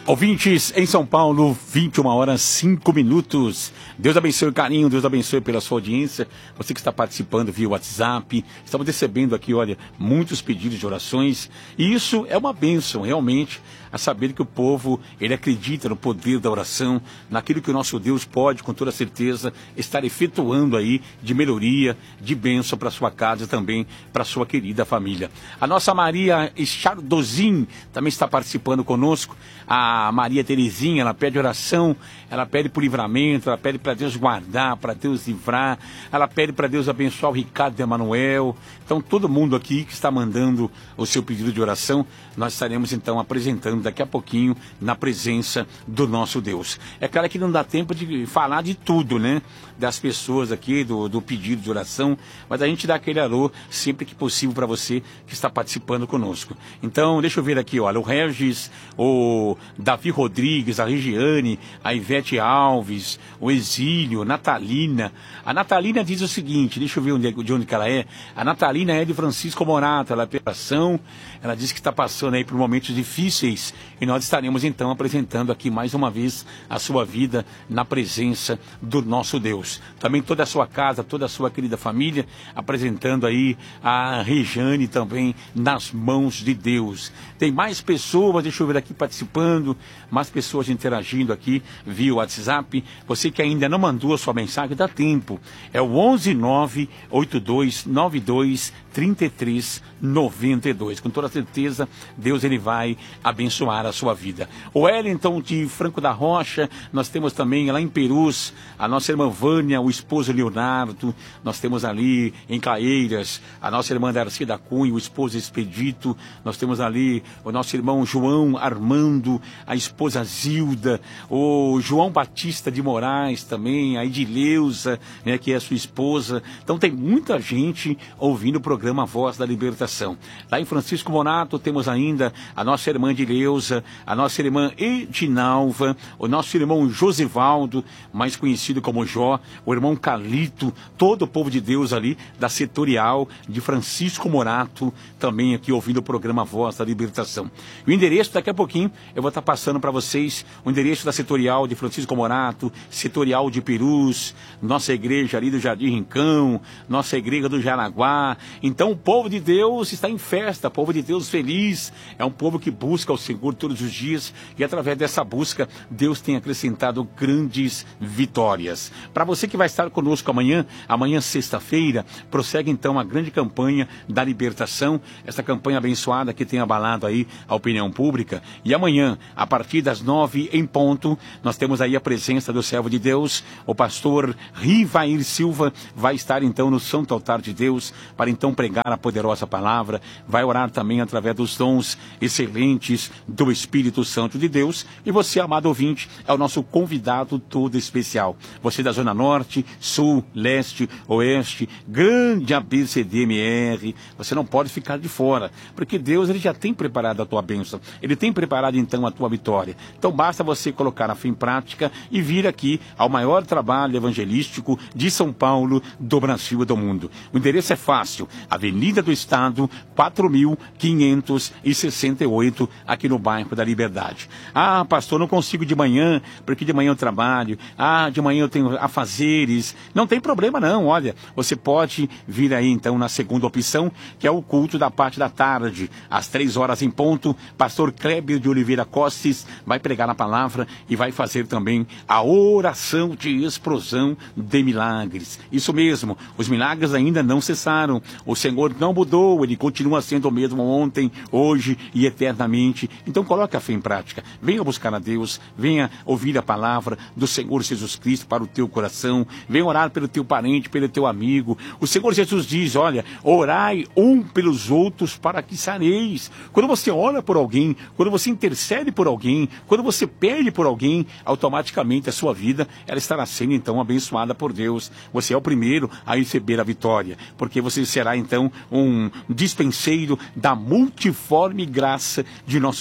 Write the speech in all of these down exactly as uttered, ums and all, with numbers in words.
Ouvintes em São Paulo, vinte e uma horas, cinco minutos. Deus abençoe o carinho, Deus abençoe pela sua audiência. Você que está participando via WhatsApp. Estamos recebendo aqui, olha, muitos pedidos de orações. E isso é uma bênção, realmente, a saber que o povo, ele acredita no poder da oração, naquilo que o nosso Deus pode, com toda certeza, estar efetuando aí de melhoria, de bênção para sua casa e também para sua querida família. A nossa Maria Chardozin também está participando conosco. A Maria Terezinha, ela pede oração, ela pede por livramento, ela pede para Deus guardar, para Deus livrar, ela pede para Deus abençoar o Ricardo de Emanuel. Então, todo mundo aqui que está mandando o seu pedido de oração, nós estaremos então apresentando daqui a pouquinho na presença do nosso Deus. É claro que não dá tempo de falar de tudo, né? Das pessoas aqui, do, do pedido de oração, mas a gente dá aquele alô sempre que possível para você que está participando conosco. Então, deixa eu ver aqui, olha, o Regis, o Davi Rodrigues, a Regiane, a Ivete Alves, o Exílio, Natalina. A Natalina diz o seguinte, deixa eu ver onde, de onde que ela é. A Natalina é de Francisco Morato, ela é operação, ela diz que está passando aí por momentos difíceis e nós estaremos então apresentando aqui mais uma vez a sua vida na presença do nosso Deus. Também toda a sua casa, toda a sua querida família, apresentando aí a Regiane também nas mãos de Deus. Tem mais pessoas, deixa eu ver aqui participando, mais pessoas interagindo aqui via WhatsApp. Você que ainda não mandou a sua mensagem, dá tempo. É o onze nove oito dois nove dois três três nove dois. Com toda certeza, Deus ele vai abençoar a sua vida. O Wellington de Franco da Rocha, nós temos também lá em Perus, a nossa irmã Vânia, o esposo Leonardo, nós temos ali em Caeiras, a nossa irmã Darcy da Cunha, o esposo Expedito, nós temos ali o nosso irmão João Armando, a esposa Zilda, o João Batista de Moraes também, a Edileuza, né, que é a sua esposa. Então tem muita gente ouvindo o programa Voz da Libertação. Lá em Francisco Morato temos ainda a nossa irmã Edileuza, a nossa irmã Edinalva, o nosso irmão Josivaldo, mais conhecido como Jó, o irmão Calito, todo o povo de Deus ali da setorial de Francisco Morato, também aqui ouvindo o programa Voz da Libertação. O endereço, daqui a pouquinho, eu vou estar passando para vocês o endereço da setorial de Francisco Morato, setorial de Perus, nossa igreja ali do Jardim Rincão, nossa igreja do Jaraguá. Então o povo de Deus está em festa, o povo de Deus feliz, é um povo que busca o Senhor todos os dias e através dessa busca Deus tem acrescentado grandes vitórias. Para você que vai estar conosco amanhã, amanhã sexta-feira, prossegue então a grande campanha da libertação, essa campanha abençoada que tem abalado aí a opinião pública. E amanhã, a partir das nove em ponto, nós temos aí a presença do servo de Deus, o pastor Rivair Silva, vai estar então no Santo Altar de Deus, para então pregar a poderosa palavra, vai orar também através dos dons excelentes do Espírito Santo de Deus. E você, amado ouvinte, é o nosso convidado todo especial. Você da Zona Norte, Sul, Leste, Oeste, grande A B C D M R, você não pode ficar de fora, porque Deus ele já tem preparado a tua bênção, ele tem preparado então a tua vitória. Então basta você colocar a fé em prática e vir aqui ao maior trabalho evangelístico de São Paulo, do Brasil e do mundo. O endereço é fácil, Avenida do Estado, quatro mil quinhentos e sessenta e oito, aqui no bairro da Liberdade. Ah, pastor, não consigo de manhã, porque de manhã eu trabalho. Ah, de manhã eu tenho afazeres. Não tem problema não, olha, você pode vir aí então na segunda opção, que é o culto da parte da tarde, às três horas em ponto. Pastor Kleber de Oliveira Costes vai pregar a palavra e vai fazer também a oração de explosão de milagres. Isso mesmo, os milagres ainda não cessaram, o Senhor não mudou, ele continua sendo o mesmo ontem, hoje e eternamente. Então coloque a fé em prática, venha buscar a Deus, venha ouvir a palavra do Senhor Jesus Cristo para o teu coração, venha orar pelo teu parente, pelo teu amigo. O Senhor Jesus diz, olha, orai um pelos outros para que sareis. Quando você ora por alguém, quando você intercede por alguém, quando você pede por alguém, automaticamente a sua vida ela estará sendo então abençoada por Deus. Você é o primeiro a receber a vitória, porque você será então um dispenseiro da multiforme graça de nosso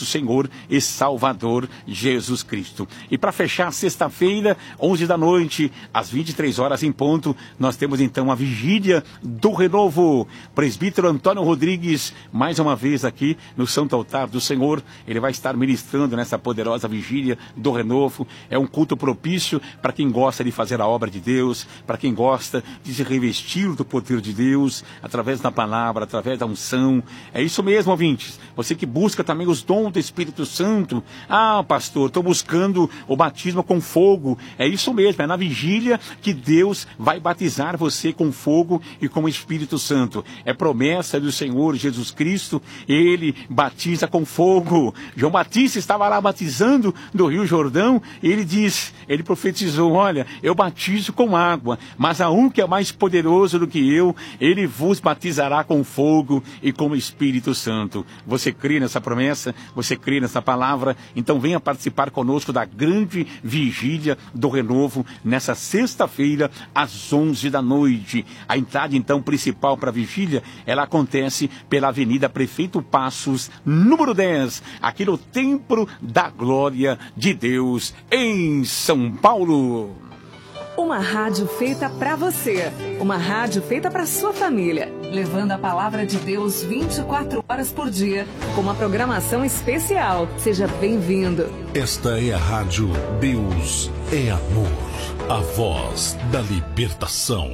Senhor e Salvador Jesus Cristo. E para fechar, sexta-feira, onze da noite, às vinte e três horas em ponto, nós temos então a vigília do renovo. Presbítero Antônio Rodrigues, mais uma vez aqui no Santo Altar do Senhor, ele vai estar ministrando nessa poderosa vigília do renovo. É um culto propício para quem gosta de fazer a obra de Deus, para quem gosta de se revestir do poder de Deus, através da palavra, através da unção. É isso mesmo, ouvintes. Você que busca também os dons do Espírito Santo. Ah, pastor, estou buscando o batismo com fogo. É isso mesmo, é na vigília que Deus vai batizar você com fogo e com o Espírito Santo. É promessa do Senhor Jesus Cristo, ele batiza com fogo. João Batista estava lá batizando do Rio Jordão, e ele diz, ele profetizou, olha, eu batizo com água, mas há um que é mais poderoso do que eu, ele vos batizará com fogo e com o Espírito Santo. Você crê nessa promessa? Você crê nessa palavra? Então venha participar conosco da grande vigília do renovo, nessa sexta-feira, às onze da noite. A entrada, então, principal para a vigília, ela acontece pela Avenida Prefeito Passos, número dez, aqui no Templo da Glória de Deus, em São Paulo. Uma rádio feita para você, uma rádio feita para sua família, levando a palavra de Deus vinte e quatro horas por dia, com uma programação especial. Seja bem-vindo. Esta é a rádio Deus é Amor, a voz da libertação.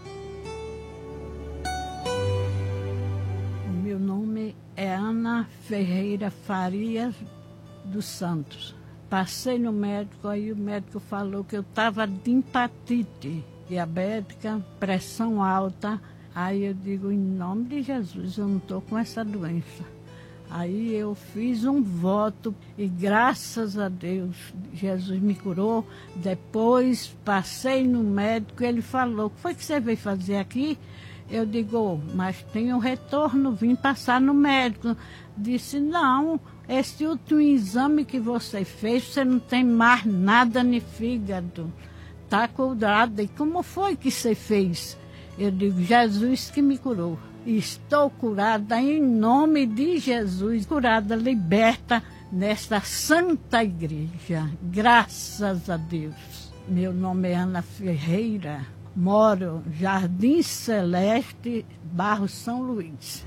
Meu nome é Ana Ferreira Farias dos Santos. Passei no médico, aí o médico falou que eu estava de hepatite diabética, pressão alta. Aí eu digo, em nome de Jesus, eu não estou com essa doença. Aí eu fiz um voto e graças a Deus, Jesus me curou. Depois passei no médico e ele falou, o que foi que você veio fazer aqui? Eu digo, oh, mas tem um retorno, vim passar no médico. Disse, não, esse último exame que você fez, você não tem mais nada no fígado. Está curada. E como foi que você fez? Eu digo, Jesus que me curou. Estou curada em nome de Jesus. Curada, liberta nesta santa igreja. Graças a Deus. Meu nome é Ana Ferreira. Moro Jardim Celeste, bairro São Luís.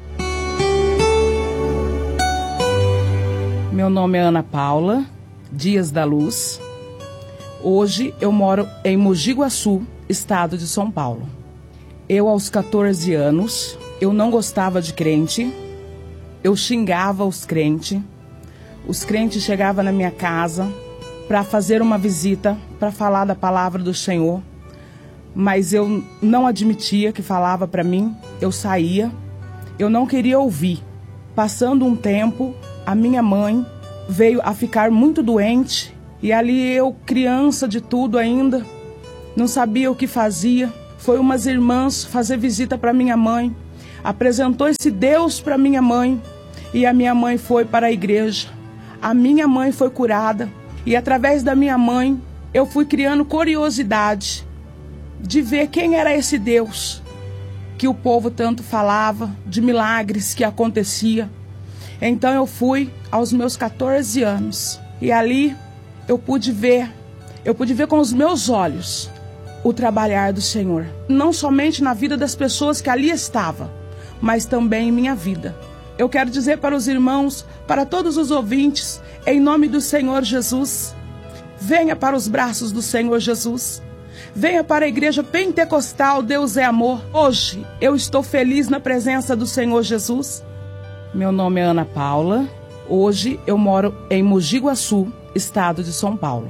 Meu nome é Ana Paula Dias da Luz. Hoje eu moro em Mogi Guaçu, estado de São Paulo. Eu, aos quatorze anos, eu não gostava de crente, eu xingava os crentes. Os crentes chegavam na minha casa para fazer uma visita, para falar da palavra do Senhor. Mas eu não admitia que falava para mim, eu saía, eu não queria ouvir. Passando um tempo, a minha mãe veio a ficar muito doente e ali eu, criança de tudo ainda, não sabia o que fazia. Foi umas irmãs fazer visita para minha mãe, apresentou esse Deus para minha mãe e a minha mãe foi para a igreja. A minha mãe foi curada e através da minha mãe eu fui criando curiosidade de ver quem era esse Deus que o povo tanto falava, de milagres que acontecia. Então eu fui aos meus quatorze anos e ali eu pude ver, eu pude ver com os meus olhos o trabalhar do Senhor. Não somente na vida das pessoas que ali estavam, mas também em minha vida. Eu quero dizer para os irmãos, para todos os ouvintes, em nome do Senhor Jesus, venha para os braços do Senhor Jesus. Venha para a igreja pentecostal Deus é Amor. Hoje eu estou feliz na presença do Senhor Jesus. Meu nome é Ana Paula. Hoje eu moro em Mogi Guaçu, estado de São Paulo.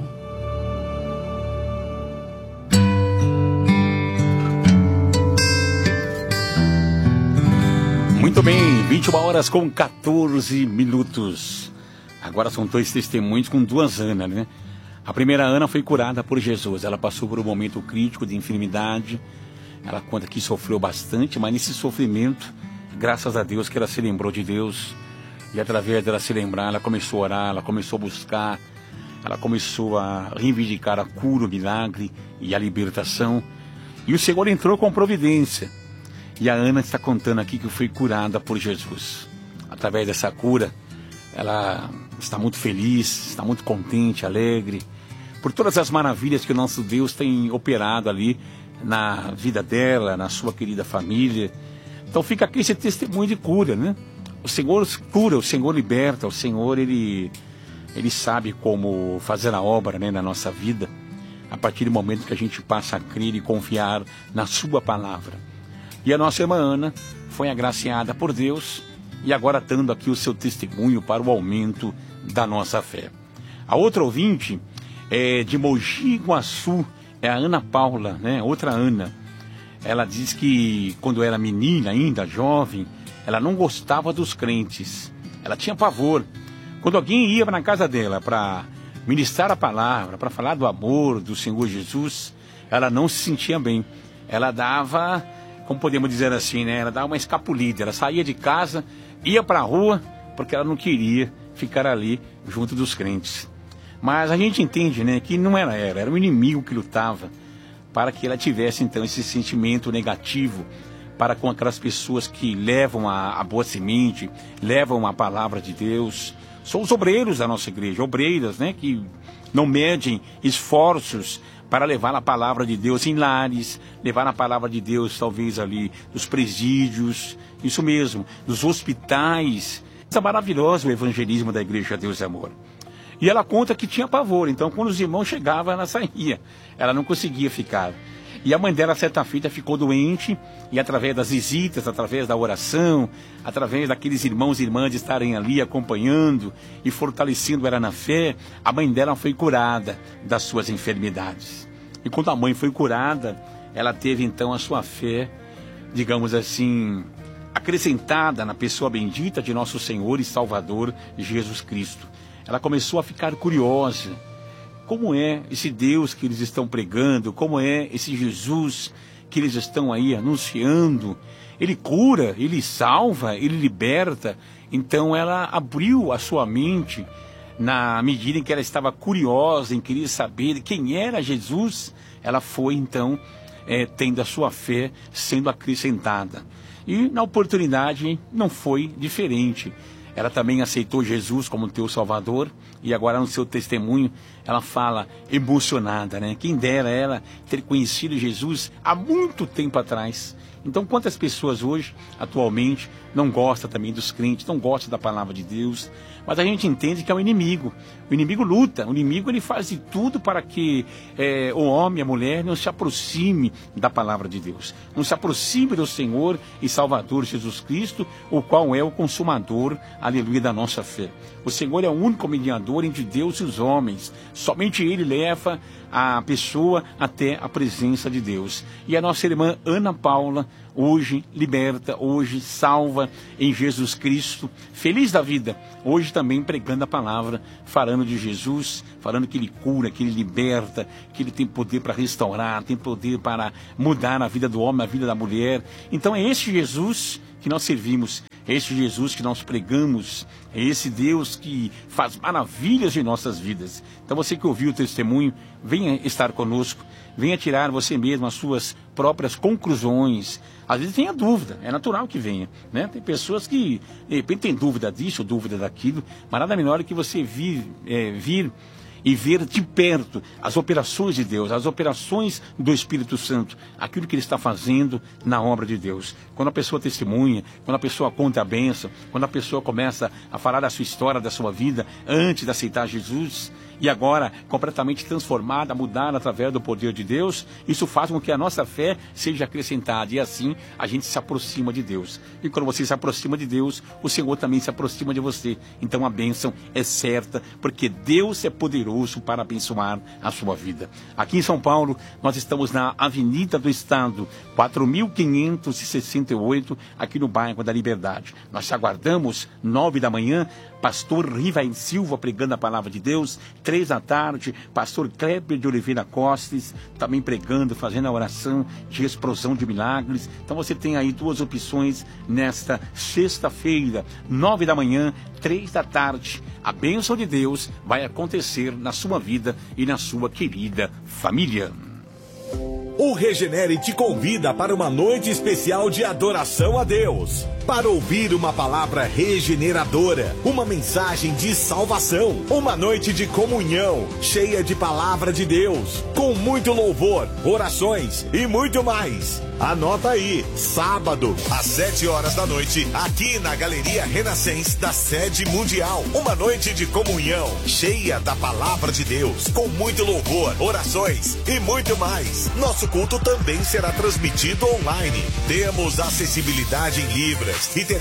Muito bem, vinte e uma horas com quatorze minutos. Agora são dois testemunhos com duas Anas, né? A primeira Ana foi curada por Jesus. Ela passou por um momento crítico de enfermidade. Ela conta que sofreu bastante, mas nesse sofrimento, graças a Deus que ela se lembrou de Deus. E através dela se lembrar, ela começou a orar, ela começou a buscar, ela começou a reivindicar a cura, o milagre e a libertação. E o Senhor entrou com providência. E a Ana está contando aqui que foi curada por Jesus. Através dessa cura, ela está muito feliz, está muito contente, alegre, por todas as maravilhas que o nosso Deus tem operado ali na vida dela, na sua querida família. Então fica aqui esse testemunho de cura, né? O Senhor cura, o Senhor liberta, o Senhor, Ele, Ele sabe como fazer a obra, né, na nossa vida, a partir do momento que a gente passa a crer e confiar na sua palavra. E a nossa irmã Ana foi agraciada por Deus e agora dando aqui o seu testemunho para o aumento da nossa fé. A outra ouvinte é de Mogi Guaçu, é a Ana Paula, né? Outra Ana. Ela diz que quando era menina ainda, jovem, ela não gostava dos crentes. Ela tinha pavor. Quando alguém ia na casa dela para ministrar a palavra, para falar do amor do Senhor Jesus, ela não se sentia bem. Ela dava, como podemos dizer assim, né? Ela dava uma escapulida. Ela saía de casa, ia para a rua, porque ela não queria ficar ali junto dos crentes. Mas a gente entende, né, que não era ela, era o inimigo que lutava para que ela tivesse, então, esse sentimento negativo para com aquelas pessoas que levam a, a boa semente, levam a palavra de Deus. São os obreiros da nossa igreja, obreiras, né, que não medem esforços para levar a palavra de Deus em lares, levar a palavra de Deus, talvez, ali nos presídios, isso mesmo, nos hospitais. Isso é maravilhoso, o evangelismo da Igreja Deus e Amor. E ela conta que tinha pavor, então quando os irmãos chegavam, ela saía. Ela não conseguia ficar. E a mãe dela, certa feita, ficou doente, e através das visitas, através da oração, através daqueles irmãos e irmãs estarem ali acompanhando e fortalecendo ela na fé, a mãe dela foi curada das suas enfermidades. E quando a mãe foi curada, ela teve então a sua fé, digamos assim, acrescentada na pessoa bendita de nosso Senhor e Salvador Jesus Cristo. Ela começou a ficar curiosa. Como é esse Deus que eles estão pregando? Como é esse Jesus que eles estão aí anunciando? Ele cura, ele salva, ele liberta. Então ela abriu a sua mente na medida em que ela estava curiosa, em querer saber quem era Jesus. Ela foi então é, tendo a sua fé sendo acrescentada. E na oportunidade não foi diferente. Ela também aceitou Jesus como teu Salvador e agora no seu testemunho ela fala emocionada, né? Quem dera ela ter conhecido Jesus há muito tempo atrás. Então quantas pessoas hoje, atualmente, não gostam também dos crentes, não gostam da palavra de Deus, mas a gente entende que é o inimigo. O inimigo luta, o inimigo ele faz de tudo para que é, o homem e a mulher não se aproxime da palavra de Deus, não se aproxime do Senhor e Salvador Jesus Cristo, o qual é o consumador, aleluia, da nossa fé. O Senhor é o único mediador entre Deus e os homens, somente Ele leva a pessoa até a presença de Deus. E a nossa irmã Ana Paula, hoje liberta, hoje salva em Jesus Cristo, feliz da vida, hoje também pregando a palavra, falando de Jesus, falando que Ele cura, que Ele liberta, que Ele tem poder para restaurar, tem poder para mudar a vida do homem, a vida da mulher. Então é esse Jesus que nós servimos, é esse Jesus que nós pregamos, é esse Deus que faz maravilhas em nossas vidas. Então você que ouviu o testemunho, venha estar conosco, venha tirar você mesmo as suas próprias conclusões. Às vezes tem a dúvida, é natural que venha, né? Tem pessoas que, de repente, têm dúvida disso, dúvida daquilo, mas nada melhor que você vir, é, vir e ver de perto as operações de Deus, as operações do Espírito Santo, aquilo que Ele está fazendo na obra de Deus. Quando a pessoa testemunha, quando a pessoa conta a bênção, quando a pessoa começa a falar da sua história, da sua vida, antes de aceitar Jesus, e agora completamente transformada, mudada através do poder de Deus, isso faz com que a nossa fé seja acrescentada, e assim a gente se aproxima de Deus. E quando você se aproxima de Deus, o Senhor também se aproxima de você. Então a bênção é certa, porque Deus é poderoso para abençoar a sua vida. Aqui em São Paulo, nós estamos na Avenida do Estado, quatro mil quinhentos e sessenta e oito, aqui no bairro da Liberdade. Nós te aguardamos, nove da manhã, pastor Rivael Silva pregando a palavra de Deus, três da tarde, pastor Kleber de Oliveira Costes, também pregando, fazendo a oração de explosão de milagres. Então você tem aí duas opções nesta sexta-feira, nove da manhã, três da tarde. A bênção de Deus vai acontecer na sua vida e na sua querida família. O Regenere te convida para uma noite especial de adoração a Deus. para ouvir uma palavra regeneradora, uma mensagem de salvação, uma noite de comunhão, cheia de palavra de Deus, com muito louvor, orações e muito mais. Anota aí, sábado, às sete horas da noite, aqui na Galeria Renascença da Sede Mundial. Uma noite de comunhão, cheia da palavra de Deus, com muito louvor, orações e muito mais. Nosso culto também será transmitido online. Temos acessibilidade em Libras e teremos